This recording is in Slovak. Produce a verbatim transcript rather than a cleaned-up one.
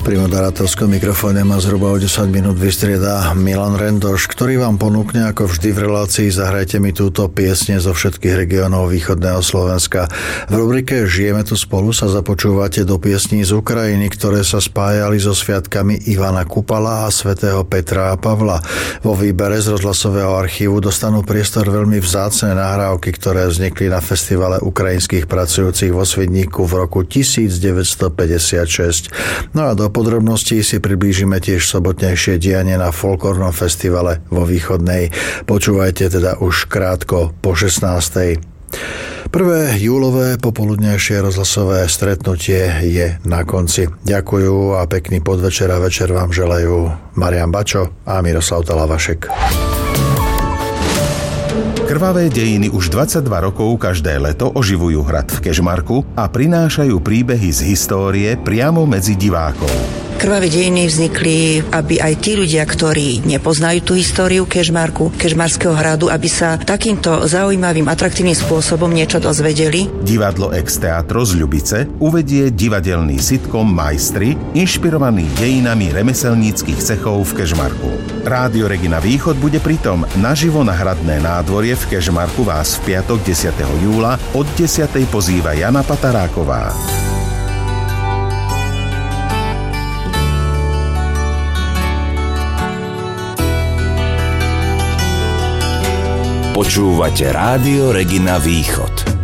Pri moderátorskom mikrofóne má zhruba o desať minút vystrieda Milan Rendoš, ktorý vám ponúkne ako vždy v relácii Zahrajte mi túto piesne zo všetkých regiónov východného Slovenska. V rubrike Žijeme tu spolu sa započúvate do piesní z Ukrajiny, ktoré sa spájali so sviatkami Ivana Kupala a svätého Petra a Pavla. Vo výbere z rozhlasového archívu dostanú priestor veľmi vzácne nahrávky, ktoré vznikli na festivale ukrajinských pracujúcich vo Svidníku v roku devätnásťstopäťdesiatšesť. No a do podrobností si priblížime tiež sobotnejšie dianie na folklórnom festivale vo Východnej. Počúvajte teda už krátko po šestnástej. Prvé júlové popoludnejšie rozhlasové stretnutie je na konci. Ďakujú a pekný podvečer a večer vám želajú Marian Bačo a Miroslav Talavašek. Krvavé dejiny už dvadsaťdva rokov každé leto oživujú hrad v Kežmarku a prinášajú príbehy z histórie priamo medzi divákov. Krvavé dejiny vznikli, aby aj tí ľudia, ktorí nepoznajú tú históriu Kežmarku, Kežmarského hradu, aby sa takýmto zaujímavým, atraktívnym spôsobom niečo dozvedeli. Divadlo Ex Teatro z Ľubice uvedie divadelný sitcom Majstri, inšpirovaný dejinami remeselníckych cechov v Kežmarku. Rádio Regina Východ bude pritom naživo na hradné nádvorie v Kežmarku vás v piatok desiateho júla od desiatej pozýva Jana Pataráková. Počúvate Rádio Regina Východ.